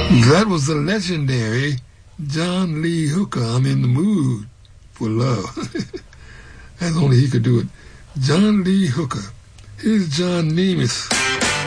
That was the legendary John Lee Hooker. I'm in the mood for love. That's only he could do it. John Lee Hooker. Here's John Nemeth.